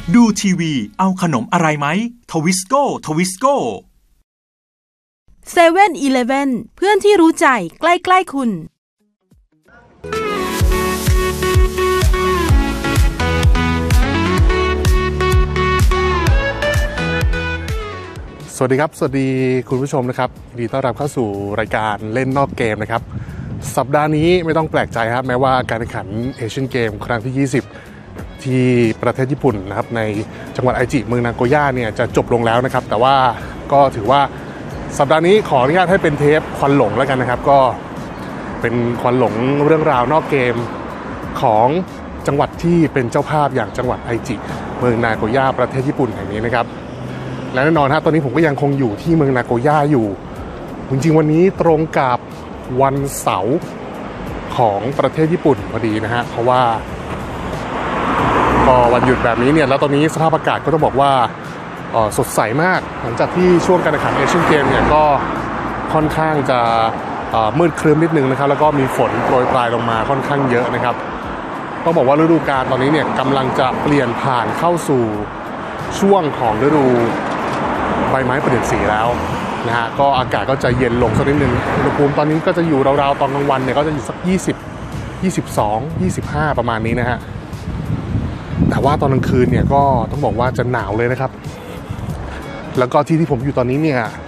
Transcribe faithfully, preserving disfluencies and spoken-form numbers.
ดูทีวีเอาขนมอะไรไหมทวิสโก้ทวิสโก้เซเว่นอีเลฟเว่นเพื่อนที่รู้ใจใกล้ๆคุณสวัสดีครับสวัสดีคุณผู้ชมนะครับยินดีต้อนรับเข้าสู่รายการเล่นนอกเกมนะครับสัปดาห์นี้ไม่ต้องแปลกใจครับแม้ว่าการแข่งขันเอเชียนเกมครั้งที่ยี่สิบที่ประเทศญี่ปุ่นนะครับในจังหวัดไอจิเมืองนาโกย่าเนี่ยจะจบลงแล้วนะครับแต่ว่าก็ถือว่าสัปดาห์นี้ขออนุญาตให้เป็นเทปควันหลงแล้วกันนะครับก็เป็นควันหลงเรื่องราวนอกเกมของจังหวัดที่เป็นเจ้าภาพอย่างจังหวัดไอจิเมืองนาโกย่าประเทศญี่ปุ่นแห่งนี้นะครับและแน่นอนฮะตอนนี้ผมก็ยังคงอยู่ที่เมืองนาโกย่าอยู่จริงๆวันนี้ตรงกับวันเสาร์ของประเทศญี่ปุ่นพอดีนะฮะเพราะว่าพอวันหยุดแบบนี้เนี่ยแล้วตอนนี้สภาพอากาศก็ต้องบอกว่าสดใสมากหลังจากที่ช่วงการแข่งขันเอเชียนเกมเนี่ยก็ค่อนข้างจะมืดครึ้มนิดนึงนะครับแล้วก็มีฝนโปรยปลายลงมาค่อนข้างเยอะนะครับต้องบอกว่าฤดูกาลตอนนี้เนี่ยกำลังจะเปลี่ยนผ่านเข้าสู่ช่วงของฤดูใบไม้เปลี่ยนสีแล้วนะฮะก็อากาศก็จะเย็นลงสักนิดนึงอุณหภูมิตอนนี้ก็จะอยู่ราวๆตอนกลางวันเนี่ยก็จะอยู่สักยี่สิบ ยี่สิบสอง ยี่สิบห้าประมาณนี้นะฮะแต่ว่าตอนกลางคืนเนี่ยก็ต้องบอกว่าจะหนาวเลยนะครับแล้วก็ที่ที่ผมอยู่ตอนนี้เนี่ย